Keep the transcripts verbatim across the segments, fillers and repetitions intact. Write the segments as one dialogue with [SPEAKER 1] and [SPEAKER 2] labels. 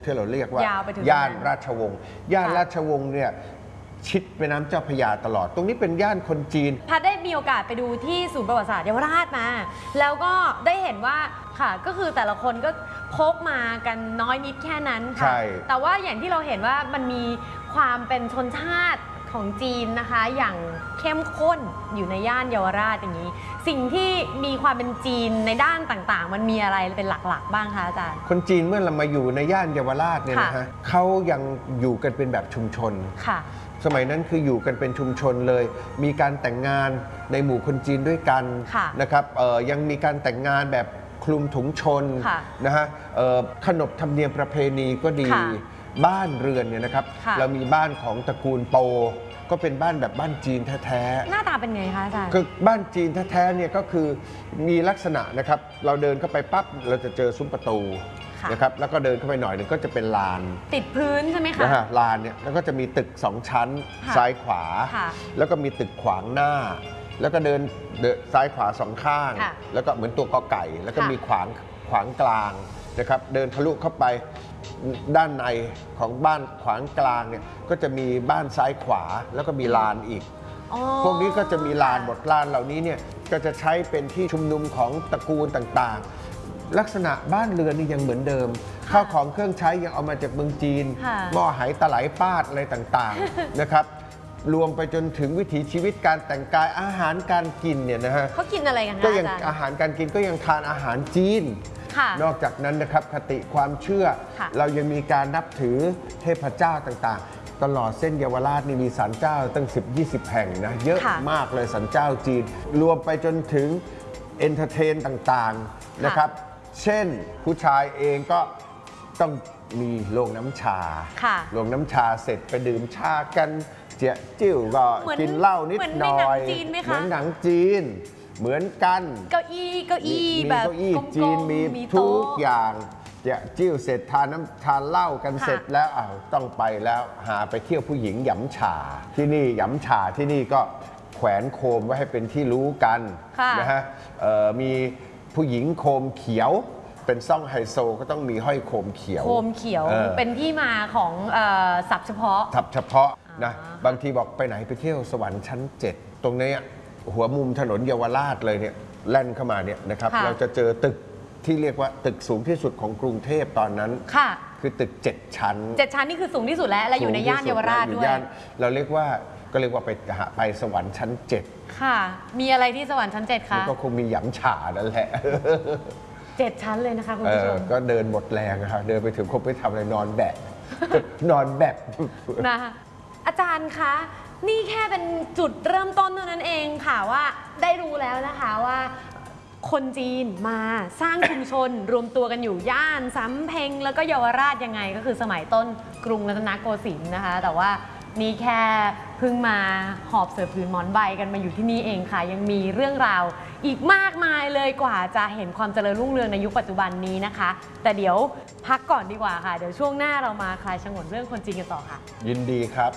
[SPEAKER 1] ที่เราเรียกว่าย่านราชวงศ์ย่านราชวงศ์เนี่ยชิดแม่น้ำเจ้าพระยาตลอดตรงนี้เป็นย่านคนจีน
[SPEAKER 2] พัดได้มีโอกาสไปดูที่ศูนย์ประวัติศาสตร์เยาวราชมาแล้วก็ได้เห็นว่าค่ะก็คือแต่ละคนก็พกมากันน้อยนิดแค่นั้นค่ะแต่ว่าอย่างที่เราเห็นว่ามันมีความเป็นชนชาติของจีนนะคะอย่างเข้มข้นอยู่ในย่านเยาวราชอย่างนี้สิ่งที่มีความเป็นจีนในด้านต่างๆมันมีอะไรเป็นหลักๆบ้างคะอาจารย์
[SPEAKER 1] คนจีนเมื่อเรามาอยู่ในย่านเยาวราชเนี่ยนะฮะเขายังอยู่กันเป็นแบบชุมชนค่ะสมัยนั้นคืออยู่กันเป็นชุมชนเลยมีการแต่งงานในหมู่คนจีนด้วยกันนะครับยังมีการแต่งงานแบบคลุมถุงชนนะฮะขนบธรรมเนียมประเพณีก็ดีบ้านเรือนเนี่ยนะครับเรามีบ้านของตระกูลโปก็เป็นบ้านแบบบ้านจีนแท้ๆ
[SPEAKER 2] หน้าตาเป็นไงคะอาจารย์
[SPEAKER 1] คือบ้านจีนแท้ๆเนี่ยก็คือมีลักษณะนะครับเราเดินเข้าไปปั๊บเราจะเจอซุ้มประตูนะครับแล้วก็เดินเข้าไปหน่อยหนึ่งก็จะเป็นลาน
[SPEAKER 2] ติดพื้นใช่ไหมคะ
[SPEAKER 1] นะฮะลานเนี่ยแล้วก็จะมีตึกสองชั้นซ้ายขวาแล้วก็มีตึกขวางหน้าแล้วก็เดินซ้ายขวาสองข้างแล้วก็เหมือนตัวกอไก่แล้วก็มีขวางขวางกลางนะครับเดินทะลุเข้าไปด้านในของบ้านขวางกลางเนี่ยก็จะมีบ้านซ้ายขวาแล้วก็มีลานอีกพวกนี้ก็จะมีลานหมดลานเหล่านี้เนี่ยก็จะใช้เป็นที่ชุมนุมของตระกูลต่างๆลักษณะบ้านเรือนนี่ยังเหมือนเดิมข้าวของเครื่องใช้ยังเอามาจากเมืองจีนหม้อไหตะไหลปาดอะไรต่างๆนะครับรวมไปจนถึงวิถีชีวิตการแต่งกายอาหารการกินเนี่ยนะฮะ
[SPEAKER 2] เขากินอะไรกันคะ
[SPEAKER 1] ก็ยังอาหารการกินก็ยังทานอาหารจีนนอกจากนั้นนะครับคติความเชื่อเรายังมีการนับถือเทพเจ้าต่างๆตลอดเส้นเยาวราชนี่มีศาลเจ้าตั้ง สิบถึงยี่สิบ แห่งนะเยอะมากเลยศาลเจ้าจีนรวมไปจนถึงเอนเตอร์เทนต่างๆนะครับเช่นผู้ชายเองก็ต้องมีโรงน้ำชาโรงน้ำชาเสร็จไปดื่มชากันเจี๊ยจิ้วก็กินเหล้านิดหน่อยเหมือนหนังจีนเหมือนกัน
[SPEAKER 2] เก้าอี้เก้าอี้แบบ
[SPEAKER 1] เก้าอี้จีนมีทุกอย่างจะจิ้วเสร็จทานน้ำทานเหล้ากันเสร็จแล้วอ้าวต้องไปแล้วหาไปเที่ยวผู้หญิงหยำฉาที่นี่หยำฉาที่นี่ก็แขวนโคมไว้ให้เป็นที่รู้กันนะฮะมีผู้หญิงโคมเขียวเป็นซ่องไฮโซก็ต้องมีห้อยโคมเขียว
[SPEAKER 2] โคมเขียวเป็นที่มาของศัพท์เฉพาะ
[SPEAKER 1] ศัพท์เฉพาะนะบางทีบอกไปไหนไปเที่ยวสวรรค์ชั้นเจ็ดตรงนี้หัวมุมถนนเยาวราชเลยเนี่ยแล่นเข้ามาเนี่ยนะครับเราจะเจอตึกที่เรียกว่าตึกสูงที่สุดของกรุงเทพตอนนั้นค่ะคือตึกเจ็ดชั้น
[SPEAKER 2] เจ็ดชั้นนี่คือสูงที่สุดแล้วและอยู่ในย่านเยาวราชด้วย
[SPEAKER 1] เราเรียกว่าก็เรียกว่าไปหาไปสวรรค์ชั้นเจ็ด
[SPEAKER 2] ค่ะมีอะไรที่สวรรค์ชั้นเจ็ดคะ
[SPEAKER 1] ก็คงมีหยำฉานั่นแหละ
[SPEAKER 2] เจ็ดชั้นเลยนะคะคุณผู้ชม
[SPEAKER 1] ก็เดินหมดแรงนะครับเดินไปถึงคงไปทำอะไรนอนแบะนอนแบะ
[SPEAKER 2] นะคะอาจารย์คะนี่แค่เป็นจุดเริ่มต้นเท่านั้นเองค่ะว่าได้รู้แล้วนะคะว่าคนจีนมาสร้างชุมชนรวมตัวกันอยู่ย่านสำเพ็งแล้วก็เยาวราชยังไงก็คือสมัยต้นกรุงรัตนโกสินทร์นะคะแต่ว่านี่แค่เพิ่งมาหอบเสือผืนหมอนใบกันมาอยู่ที่นี่เองค่ะยังมีเรื่องราวอีกมากมายเลยกว่าจะเห็นความเจริญรุ่งเรืองในยุคปัจจุบันนี้นะคะแต่เดี๋ยวพักก่อนดีกว่าค่ะเดี๋ยวช่วงหน้าเรามาคลายฉงนเรื่องคนจีนกันต่อค่ะ
[SPEAKER 1] ยินดีครับ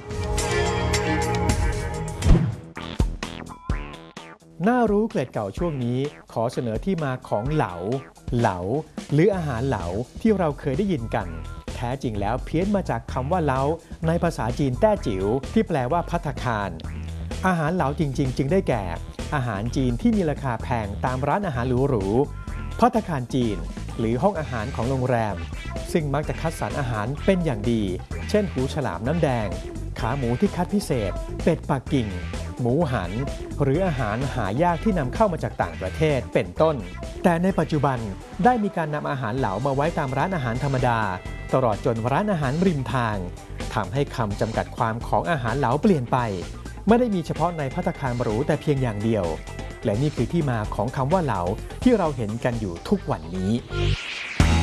[SPEAKER 3] น่ารู้เกร็ดเก่าช่วงนี้ขอเสนอที่มาของเหลาเหลาหรืออาหารเหลาที่เราเคยได้ยินกันแท้จริงแล้วเพี้ยนมาจากคำว่าเล้าในภาษาจีนแต้จิ๋วที่แปลว่าภัตตาคารอาหารเหลาจริงๆจึงได้แก่อาหารจีนที่มีราคาแพงตามร้านอาหารหรูๆภัตตาคารจีนหรือห้องอาหารของโรงแรมซึ่งมักจะคัดสรรอาหารเป็นอย่างดีเช่นหูฉลามน้ำแดงขาหมูที่คัดพิเศษเป็ดปักกิ่งหมูหันหรืออาหารหายากที่นำเข้ามาจากต่างประเทศเป็นต้นแต่ในปัจจุบันได้มีการนำอาหารเหลามาไว้ตามร้านอาหารธรรมดาตลอดจนร้านอาหารริมทางทำให้คำจำกัดความของอาหารเหลาเปลี่ยนไปไม่ได้มีเฉพาะในภัตตาคารหรูแต่เพียงอย่างเดียวและนี่คือที่มาของคำว่าเหลาที่เราเห็นกันอยู่ทุกวันนี้